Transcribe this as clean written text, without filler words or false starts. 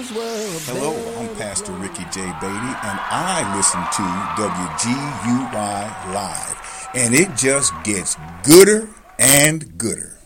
Hello, I'm Pastor Ricky J. Beatty, and I listen to WGUY Live, and it just gets gooder and gooder.